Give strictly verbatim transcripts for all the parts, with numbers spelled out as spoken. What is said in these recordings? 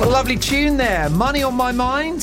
Lovely tune there. Money on My Mind.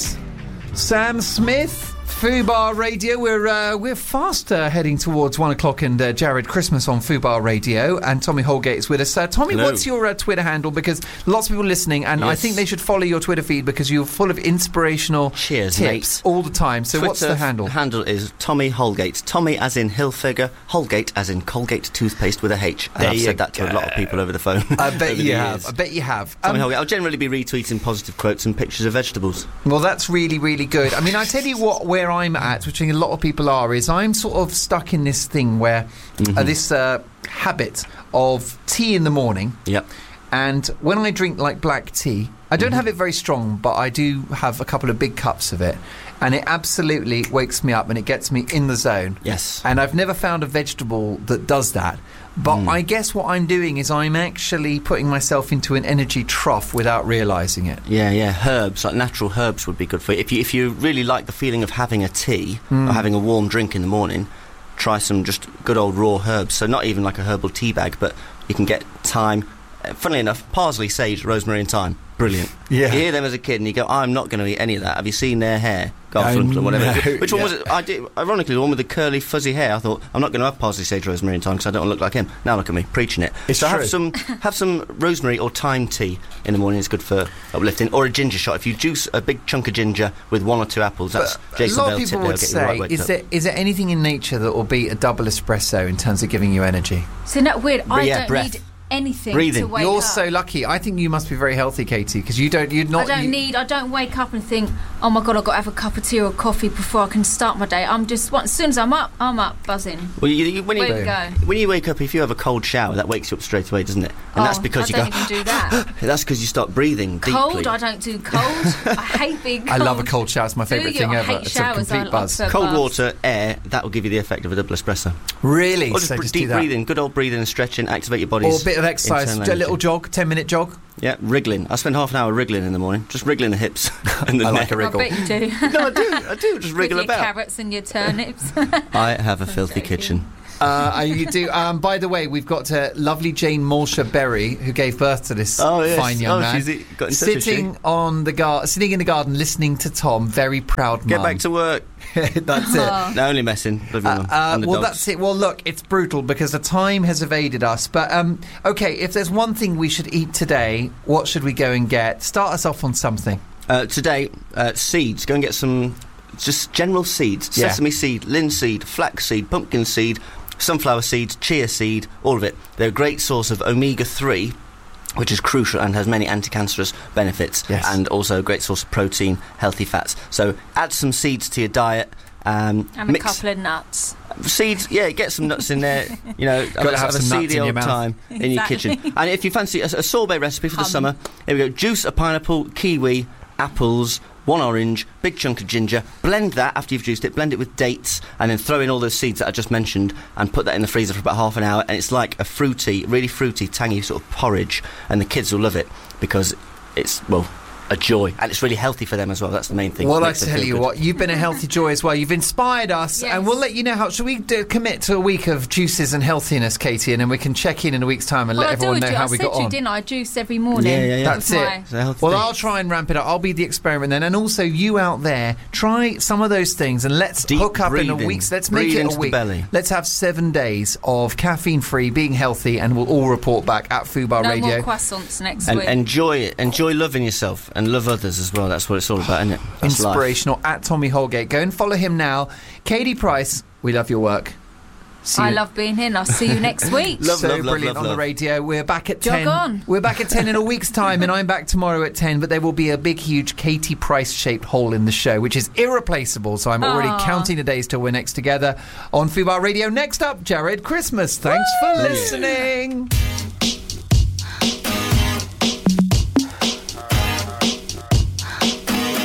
Sam Smith. Fubar Radio. We're uh, we're fast uh, heading towards one o'clock, and uh, Jared Christmas on Fubar Radio, and Tommy Holgate is with us. Uh, Tommy, Hello. What's your uh, Twitter handle? Because lots of people listening, and Yes. I think they should follow your Twitter feed because you're full of inspirational Cheers, tips mate. all the time. So Twitter what's the handle? handle is Tommy Holgate. Tommy as in Hilfiger, Holgate as in Colgate toothpaste with a H. And There I've you said that to a lot of people over the phone. I bet over you the have. years. I bet you have. Tommy Um, Holgate. I'll generally be retweeting positive quotes and pictures of vegetables. Well, that's really, really good. I mean, I tell you what, where I'm at, which a lot of people are, is I'm sort of stuck in this thing where Mm-hmm. uh, this uh, habit of tea in the morning. Yep. And when I drink like black tea, I don't Mm-hmm. have it very strong, but I do have a couple of big cups of it, and it absolutely wakes me up and it gets me in the zone. Yes. And I've never found a vegetable that does that. But Mm. I guess what I'm doing is I'm actually putting myself into an energy trough without realising it. Yeah, yeah. Herbs, like natural herbs, would be good for you. If you if you really like the feeling of having a tea Mm. or having a warm drink in the morning, try some just good old raw herbs. So not even like a herbal tea bag, but you can get thyme. Uh, funnily enough, parsley, sage, rosemary, and thyme. Brilliant. Yeah. You hear them as a kid, and you go, "I'm not going to eat any of that." Have you seen their hair? Garfield I or whatever. know, Which one yeah. was it? I did. Ironically, the one with the curly, fuzzy hair. I thought, I'm not going to have parsley, sage, rosemary, and thyme because I don't want to look like him. Now look at me preaching it. It's so true. have some have some rosemary or thyme tea in the morning. It's good for uplifting. Or a ginger shot. If you juice a big chunk of ginger with one or two apples, that's Jason a lot Bale of tip people there. would Get you right say, waked is up. there, is there anything in nature that will beat a double espresso in terms of giving you energy? Isn't that weird? I yeah, don't breath. need anything Breathing. to wake You're up. so lucky. I think you must be very healthy, Katie, because you don't. You're I not. don't you- need. I don't wake up and think, "Oh my god, I've got to have a cup of tea or coffee before I can start my day." I'm just. As soon as I'm up, I'm up buzzing. Well, you, you, when, you, Way to go. when you wake up, if you have a cold shower, that wakes you up straight away, doesn't it? And that's Oh, because I you don't go. even do that. That's because you start breathing deeply. Cold? I don't do cold. I hate being cold. I love a cold shower. It's my Do favourite you? thing I ever. hate It's showers. a complete I buzz. love Cold baths. water, air, that will give you the effect of a double espresso. Really? Or just So br- just do deep that. breathing, good old breathing and stretching, activate your body's Or a bit of exercise. internal Do a energy. little jog, ten minute jog. Yeah, wriggling. I spend half an hour wriggling in the morning, just wriggling the hips and the I neck. like a I wriggle. bet you do. No, I do, I do, just With wriggle your about. carrots and your turnips. I have a filthy joking. kitchen. Uh, you do. Um, by the way, we've got uh, lovely Jane Malsha Berry, who gave birth to this Oh, yes. fine young Oh, man. she's got in touch with sitting she. on the gar- sitting in the garden, listening to Tom. Very proud Get mum. back to work. That's it. Oh. No, only messing. Love you, Uh, Mum. uh, And the well, dogs. that's it. Well, look, it's brutal because the time has evaded us. But um, okay, if there's one thing we should eat today, what should we go and get? Start us off on something. Uh, today, uh, seeds. Go and get some just general seeds. Yeah. Sesame seed, linseed, flax seed, pumpkin seed, sunflower seeds, chia seed, all of it. They're a great source of omega three, which is crucial and has many anti-cancerous benefits. Yes. And also a great source of protein, healthy fats. So add some seeds to your diet. Um, And a mix couple of nuts. seeds, yeah, get some nuts in there. You know, have, a- have have a some nuts seedy in your old mouth. time in your Exactly. kitchen. And if you fancy a, a sorbet recipe for the Hum. summer, here we go: juice a pineapple, kiwi, apples, one orange, big chunk of ginger. Blend that after you've juiced it. Blend it with dates, and then throw in all those seeds that I just mentioned, and put that in the freezer for about half an hour. And it's like a fruity, really fruity, tangy sort of porridge, and the kids will love it because it's well. A joy, and it's really healthy for them as well. That's the main thing. Well, I Makes them tell feel you good. what, you've been a healthy joy as well. You've inspired us, Yes. and we'll let you know how. Shall we do, commit to a week of juices and healthiness, Katie, and then we can check in in a week's time and Well, let I do everyone a know ju- how I we said got to you, on. didn't I? I juice every morning. Yeah, yeah, yeah. That's with it. my- It's a healthy Well, thing. I'll try and ramp it up. I'll be the experiment then, and also you out there, try some of those things, and let's Deep hook up in a breathing. week. Let's Breathe make it into a the week. belly. Let's have seven days of caffeine-free, being healthy, and we'll all report back at Fubar No Radio. more croissants next And week. enjoy it. Enjoy loving yourself and love others as well. That's what it's all about, isn't it? That's life. Inspirational at Tommy Holgate. Go and follow him now. Katie Price, we love your work. See I you. love being here and I'll see you next week. Love, so love, love, brilliant love, on love. the radio. We're back at Jog ten. on. We're back at ten in a week's time, and I'm back tomorrow at ten. But there will be a big, huge Katie Price-shaped hole in the show, which is irreplaceable. So I'm already Aw. counting the days till we're next together on Fubar Radio. Next up, Jared Christmas. Thanks for listening.